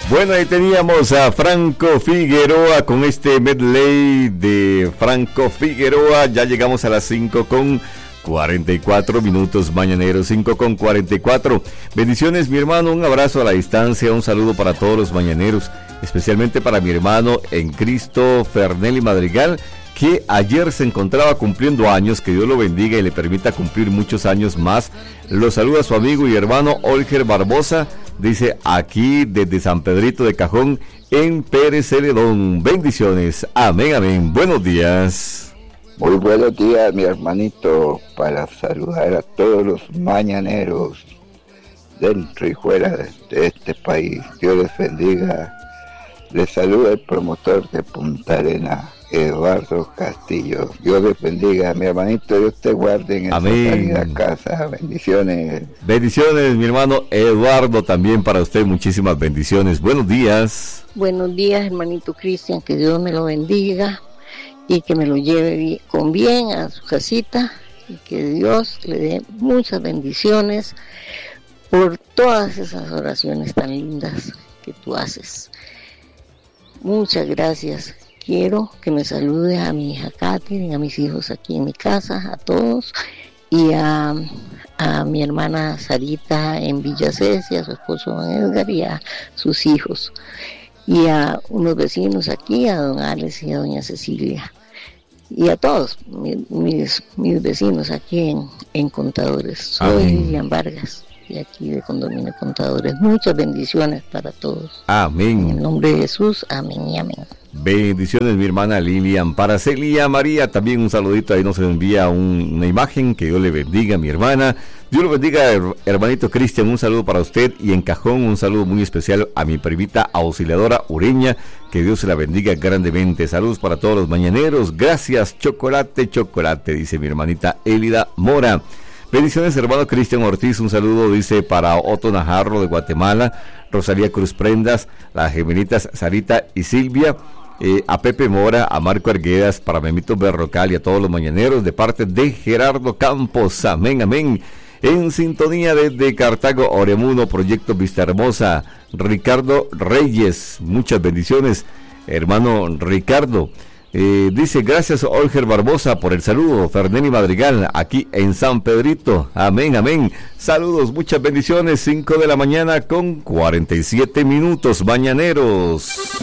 Bueno, ahí teníamos a Franco Figueroa con este medley de Franco Figueroa. Ya llegamos a las 5:44 minutos mañaneros, 5:44. Bendiciones, mi hermano, un abrazo a la distancia, un saludo para todos los mañaneros, especialmente para mi hermano en Cristo, Fernelli Madrigal, que ayer se encontraba cumpliendo años. Que Dios lo bendiga y le permita cumplir muchos años más. Lo saluda su amigo y hermano Olger Barbosa, dice aquí desde San Pedrito de Cajón en Pérez Celedón. Bendiciones, amén, amén. Buenos días. Muy buenos días, mi hermanito, para saludar a todos los mañaneros dentro y fuera de este país. Dios les bendiga. Les saluda el promotor de Punta Arena, Eduardo Castillo. Dios les bendiga, mi hermanito. Dios te guarde en esta salida a casa. Bendiciones. Bendiciones, mi hermano Eduardo, también para usted muchísimas bendiciones. Buenos días. Buenos días, hermanito Cristian. Que Dios me lo bendiga y que me lo lleve con bien a su casita, y que Dios le dé muchas bendiciones por todas esas oraciones tan lindas que tú haces. Muchas gracias. Quiero que me salude a mi hija Katherine, a mis hijos aquí en mi casa, a todos, y a mi hermana Sarita en Villa Cecia, a su esposo don Edgar y a sus hijos, y a unos vecinos aquí, a don Alex y a doña Cecilia, y a todos mis vecinos aquí en Contadores. Soy Lilian Vargas, y aquí de Condominio Contadores. Muchas bendiciones para todos. Amén. En el nombre de Jesús, amén y amén. Bendiciones, mi hermana Lilian. Para Celia María, también un saludito. Ahí nos envía una imagen. Que Dios le bendiga, mi hermana. Dios lo bendiga, hermanito Cristian. Un saludo para usted. Y en Cajón, un saludo muy especial a mi primita auxiliadora Ureña. Que Dios se la bendiga grandemente. Saludos para todos los mañaneros. Gracias, chocolate, chocolate, dice mi hermanita Elida Mora. Bendiciones, hermano Cristian Ortiz. Un saludo, dice, para Otto Najarro de Guatemala, Rosalía Cruz Prendas, las gemelitas Sarita y Silvia, a Pepe Mora, a Marco Arguedas, para Memito Berrocal y a todos los mañaneros, de parte de Gerardo Campos. Amén, amén. En sintonía desde Cartago, Oremuno, Proyecto Vista Hermosa, Ricardo Reyes. Muchas bendiciones, hermano Ricardo. Dice, gracias Olger Barbosa por el saludo. Fernelli Madrigal, aquí en San Pedrito. Amén, amén. Saludos, muchas bendiciones. 5:47 mañaneros.